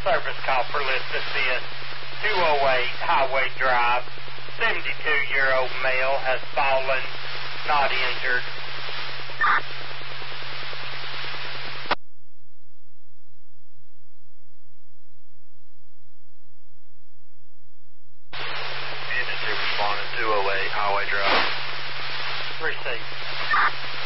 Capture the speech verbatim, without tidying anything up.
service call for lift assist. two oh eight Highway Drive. seventy-two-year-old male has fallen, not injured. Unit two responding, two oh eight Highway Drive. Received.